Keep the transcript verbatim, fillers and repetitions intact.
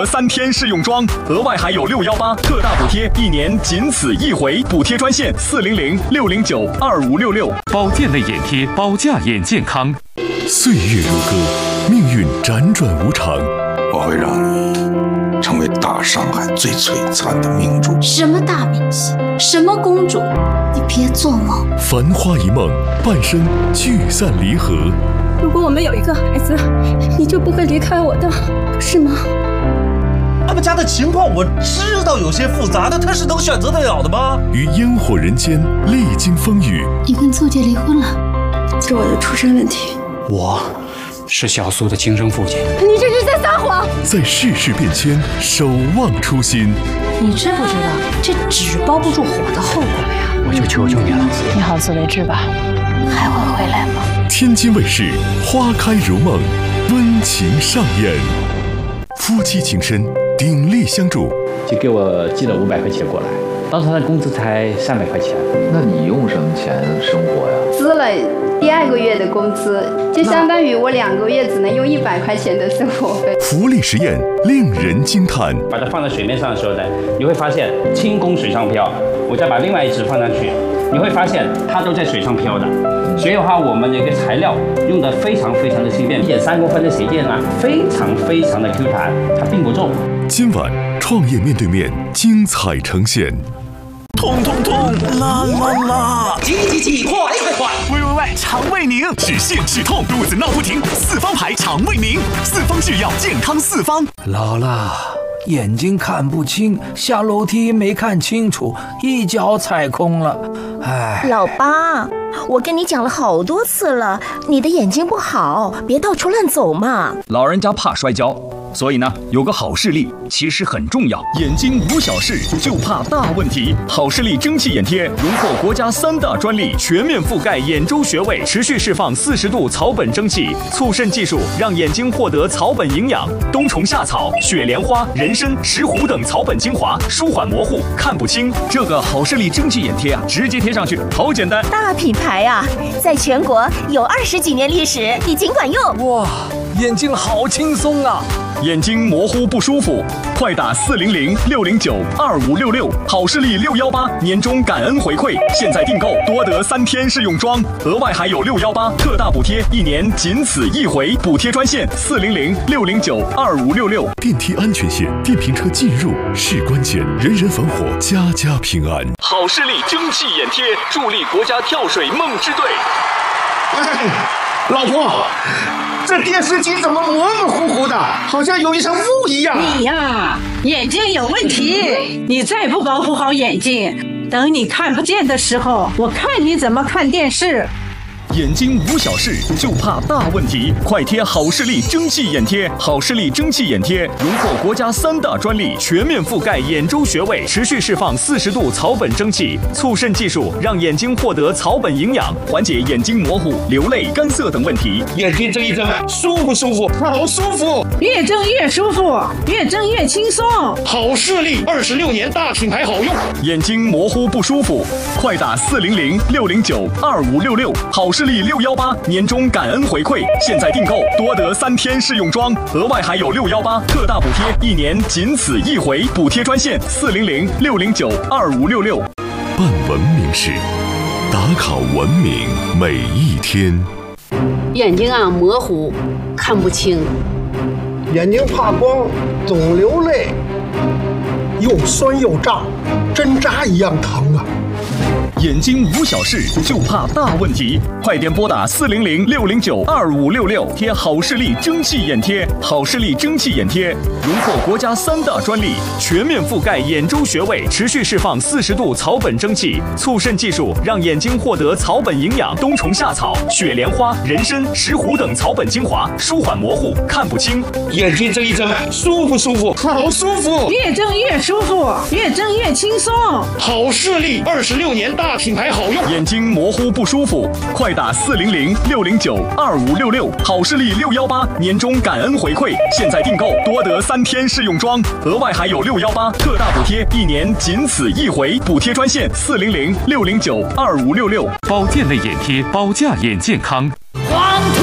得三天试用装，额外还有六一八特大补贴，一年仅此一回。补贴专线四零零六零九二五六六。 保健类眼贴，保价眼健康。 岁月如歌，命运辗转无常。 我会让你成为大上海最璀璨的明珠。 什么大明星，什么公主，你别做梦。 繁花一梦，半生聚散离合。 如果我们有一个孩子，你就不会离开我的，是吗？ 他们家的情况我知道有些复杂，但他是能选择得了的吗？ 于烟火人间历经风雨。 你跟邹杰离婚了， 是我的出身问题。 我是小苏的亲生父亲。 你这是在撒谎！ 在世事变迁，守望初心。 你知不知道这纸包不住火的后果呀？ 我就求求你了， 你好自为之吧。还会回来吗？ 天津卫视花开如梦，温情上演。夫妻情深，鼎力相助。 就给我寄了五百块钱过来，当时他的工资才三百块钱。 那你用什么钱生活呀？ 支了第二个月的工资，就相当于我两个月只能用一百块钱的生活费。 福利实验令人惊叹。 把它放在水面上的时候呢，你会发现轻功水上漂。我再把另外一只放上去，你会发现它都在水上漂的。所以的话，我们的一个材料用的非常非常的轻便，一点三公分的鞋垫啊，非常非常的 Q 弹，它并不重。 今晚创业面对面精彩呈现。 痛痛痛，辣辣辣！ 急急急，快快快！ 喂喂喂，肠胃宁，止泻止痛，肚子闹不停，四方牌肠胃宁，四方制药，健康四方。 老了，眼睛看不清，下楼梯没看清楚，一脚踩空了，哎。 老八，我跟你讲了好多次了，你的眼睛不好，别到处乱走嘛。 老人家怕摔跤，所以呢，有个好视力其实很重要。眼睛无小事，就怕大问题。好视力蒸汽眼贴荣获国家三大专利，全面覆盖眼周穴位，持续释放四十度草本蒸汽，促渗技术让眼睛获得草本营养。冬虫夏草、雪莲花、人参、石斛等草本精华，舒缓模糊、看不清。这个好视力蒸汽眼贴啊，直接贴上去，好简单。 大品牌啊，在全国有二十几年历史，你尽管用。 哇，眼睛好轻松啊！ 眼睛模糊不舒服，快打四零零六零九二五六六，好视力六一八年终感恩回馈，现在订购多得三天试用装，额外还有六一八特大补贴，一年仅此一回。补贴专线四零零六零九二五六六。 电梯安全线，电瓶车进入是关键，人人防火，家家平安。 好视力蒸汽眼贴，助力国家跳水梦之队。 哎，老婆。这电视机怎么模模糊糊的，好像有一层雾一样。 你呀，眼睛有问题，你再不保护好眼睛，等你看不见的时候，我看你怎么看电视。 眼睛无小事，就怕大问题。快贴好视力蒸汽眼贴，好视力蒸汽眼贴荣获国家三大专利，全面覆盖眼周穴位，持续释放四十度草本蒸汽，促渗技术让眼睛获得草本营养，缓解眼睛模糊、流泪、干涩等问题。 眼睛睁一睁，舒不舒服？好舒服！ 越睁越舒服，越睁越轻松。 好视力二十六年大品牌，好用。 眼睛模糊不舒服，快打四零零六零九二五六六。好视力六一八年终感恩回馈，现在订购多得三天试用装，额外还有六一八特大补贴，一年仅此一回。补贴专线四零零六零九二五六六。 办文明事，打卡文明每一天。 眼睛啊模糊，看不清， 眼睛怕光，总流泪，又酸又胀，针扎一样疼啊。 眼睛无小事，就怕大问题。快点拨打四零零六零九二五六六，贴好视力蒸汽眼贴。好视力蒸汽眼贴荣获国家三大专利，全面覆盖眼周穴位，持续释放四十度草本蒸汽，促渗技术让眼睛获得草本营养。冬虫夏草、雪莲花、人参、石斛等草本精华，舒缓模糊、看不清。 眼睛睁一睁，舒不舒服？好舒服！ 越睁越舒服，越睁越轻松。 好视力二十六年大品牌，好用。 眼睛模糊不舒服，快打四零零六零九二五六六。好视力六一八年终感恩回馈，现在订购多得三天试用装，额外还有六一八特大补贴，一年仅此一回。补贴专线四零零六零九二五六六。 保健类眼贴，保价眼健康。